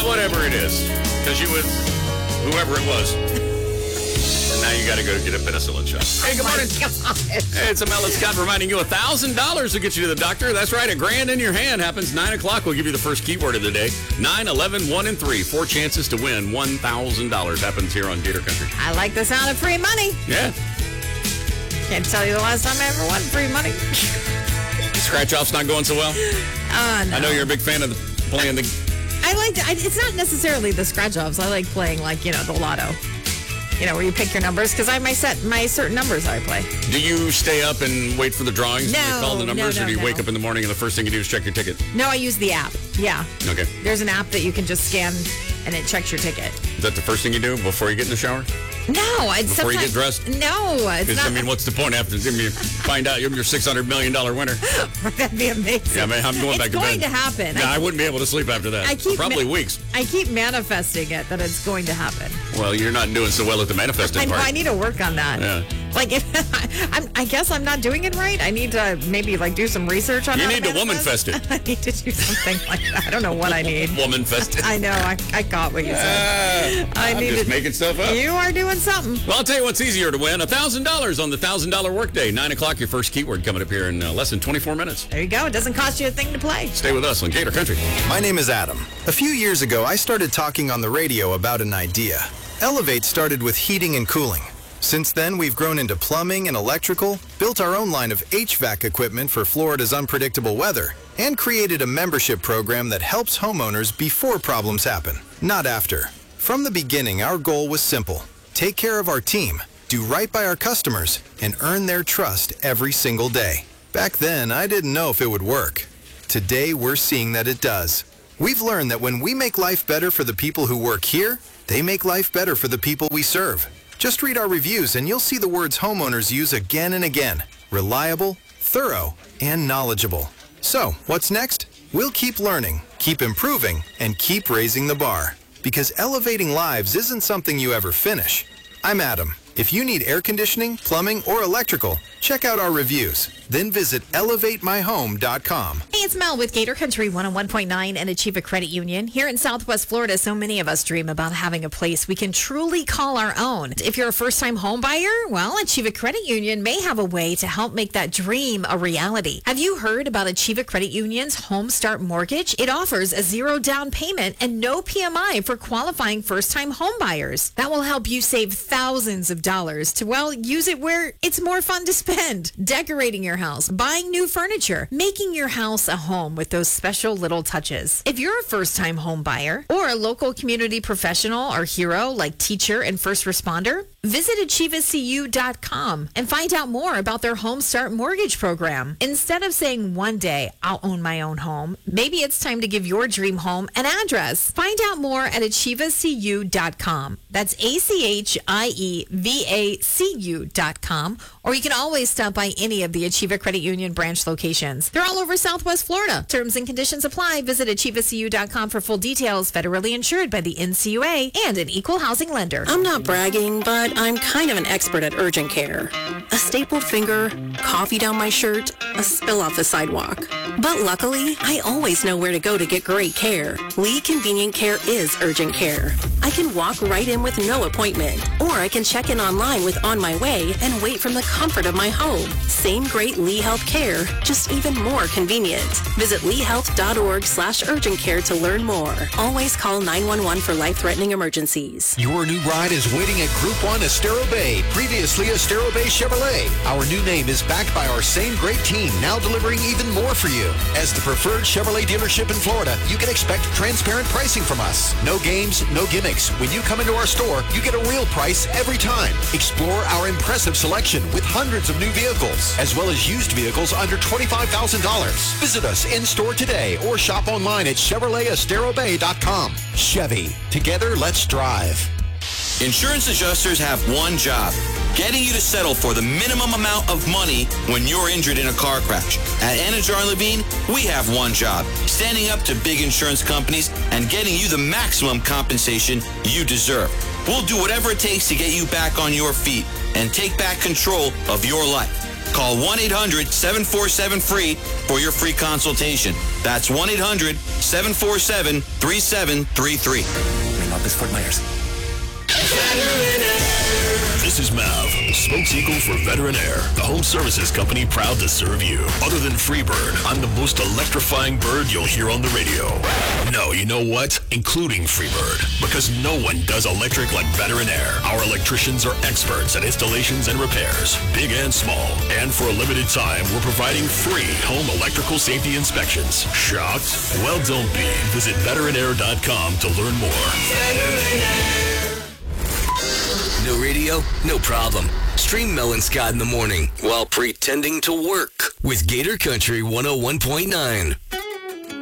whatever it is. Because you with whoever it was. And now you got to go get a penicillin shot. Hey, good morning. Hey, it's Mel and Scott reminding you $1,000 will get you to the doctor. That's right, $1,000 in your hand happens 9 o'clock. We'll give you the first keyword of the day. 9, 11, 1, and 3. 4 chances to win $1,000 happens here on Gator Country. I like the sound of free money. Yeah. Can't tell you the last time I ever won free money. Scratch-off's not going so well? No. I know you're a big fan of playing the... It's not necessarily the scratch-offs. I like playing, the lotto. Where you pick your numbers, because I have my certain numbers I play. Do you stay up and wait for the drawings? No, when you call the numbers, or do you wake up in the morning and the first thing you do is check your ticket? No, I use the app. Yeah. Okay. There's an app that you can just scan, and it checks your ticket. Is that the first thing you do before you get in the shower? No, before you get dressed? No, it's not. I mean, what's the point after you find out you're your $600 million winner? That'd be amazing. Yeah, man, I'm going back to bed. It's going to happen. I wouldn't be able to sleep after that. Probably weeks. I keep manifesting it that it's going to happen. Well, you're not doing so well at the manifesting part. I need to work on that. Yeah. I guess I'm not doing it right. I need to maybe do some research on it. You need to woman-fest it. I need to do something like that. I don't know what I need. Woman-fest it. I know. I got what you said. I'm just making stuff up. You are doing something. Well, I'll tell you what's easier to win. $1,000 on the $1,000 workday. 9 o'clock, your first keyword coming up here in less than 24 minutes. There you go. It doesn't cost you a thing to play. Stay with us on Gator Country. My name is Adam. A few years ago, I started talking on the radio about an idea. Elevate started with heating and cooling. Since then, we've grown into plumbing and electrical, built our own line of HVAC equipment for Florida's unpredictable weather, and created a membership program that helps homeowners before problems happen, not after. From the beginning, our goal was simple. Take care of our team, do right by our customers, and earn their trust every single day. Back then, I didn't know if it would work. Today, we're seeing that it does. We've learned that when we make life better for the people who work here, they make life better for the people we serve. Just read our reviews and you'll see the words homeowners use again and again. Reliable, thorough, and knowledgeable. So, what's next? We'll keep learning, keep improving, and keep raising the bar. Because elevating lives isn't something you ever finish. I'm Adam. If you need air conditioning, plumbing, or electrical, check out our reviews. Then visit elevatemyhome.com. Hey, it's Mel with Gator Country 101.9 and Achieva Credit Union. Here in Southwest Florida, so many of us dream about having a place we can truly call our own. If you're a first-time home buyer, well, Achieva Credit Union may have a way to help make that dream a reality. Have you heard about Achieva Credit Union's Home Start Mortgage? It offers a 0 down payment and no PMI for qualifying first-time home buyers. That will help you save thousands of dollars to, use it where it's more fun to spend. Decorating your house, buying new furniture, making your house a home with those special little touches. If you're a first-time home buyer or a local community professional or hero like teacher and first responder, visit AchievaCU.com and find out more about their Home Start Mortgage program. Instead of saying one day, I'll own my own home, maybe it's time to give your dream home an address. Find out more at AchievaCU.com. That's AchievaCU.com. Or you can always stop by any of the Achieva Credit Union branch locations. They're all over Southwest Florida. Terms and conditions apply. Visit AchievaCU.com for full details. Federally insured by the NCUA and an equal housing lender. I'm not bragging, but I'm kind of an expert at urgent care. A stapled finger, coffee down my shirt, a spill off the sidewalk. But luckily, I always know where to go to get great care. Lee Convenient Care is urgent care. I can walk right in with no appointment, or I can check in online with On My Way and wait from the comfort of my home. Same great Lee Health Care, just even more convenient. Visit leehealth.org/urgent care to learn more. Always call 911 for life-threatening emergencies. Your new ride is waiting at Group 1 Estero Bay, previously Estero Bay Chevrolet. Our new name is backed by our same great team, now delivering even more for you. As the preferred Chevrolet dealership in Florida, you can expect transparent pricing from us. No games, no gimmicks. When you come into our store, you get a real price every time. Explore our impressive selection with hundreds of new vehicles, as well as used vehicles under $25,000. Visit us in-store today or shop online at ChevroletEsteroBay.com. Chevy. Together, let's drive. Insurance adjusters have one job, getting you to settle for the minimum amount of money when you're injured in a car crash. At Anajar Levine, we have one job, standing up to big insurance companies and getting you the maximum compensation you deserve. We'll do whatever it takes to get you back on your feet and take back control of your life. Call 1-800-747-FREE for your free consultation. That's 1-800-747-3733. Name up is Fort Myers. This is Mav, spokespeople for Veteran Air, the home services company proud to serve you. Other than Freebird, I'm the most electrifying bird you'll hear on the radio. No, you know what? Including Freebird, because no one does electric like Veteran Air. Our electricians are experts at installations and repairs, big and small. And for a limited time, we're providing free home electrical safety inspections. Shocked? Well, don't be. Visit veteranair.com to learn more. No radio? No problem. Stream Mel and Scott in the morning while pretending to work with Gator Country 101.9.